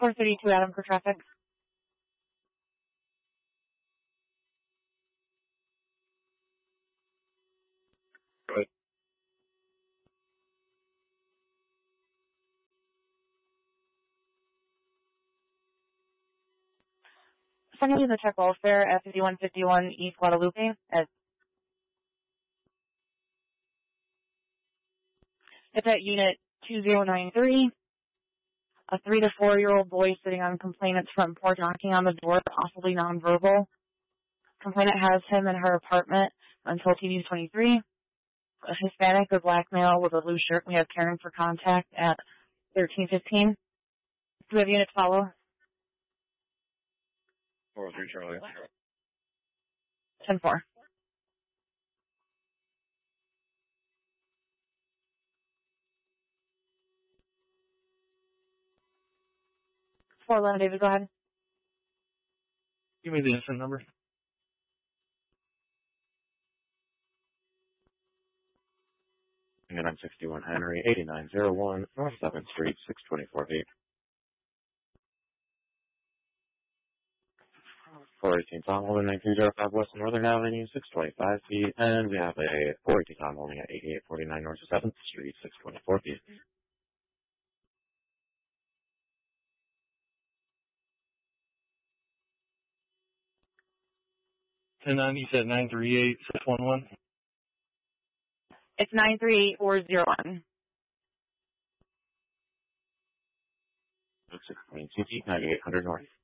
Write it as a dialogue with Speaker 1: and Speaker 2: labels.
Speaker 1: 432 Adam for traffic.
Speaker 2: Go ahead.
Speaker 1: Sending you the check welfare at 5151 East Guadalupe. It's at unit 2093. A 3 to 4 year old boy sitting on complainant's front porch knocking on the door, possibly nonverbal. Complainant has him in her apartment until TV 23. A Hispanic or black male with a blue shirt. We have Karen for contact at 1315. Do we have unit to follow?
Speaker 2: 403 Charlie.
Speaker 1: 10-4. 411, David, go ahead.
Speaker 2: Give me the incident number. And I'm 61 Henry, 8901 North 7th Street, 624 feet. 418 Tom holding 9205 West Northern Avenue, 625 feet. And we have a 418 Tom holding at 8849 North 7th Street, 624 feet. And then you said 938-611?
Speaker 1: It's 938-401.
Speaker 2: 622 feet, 9800 North.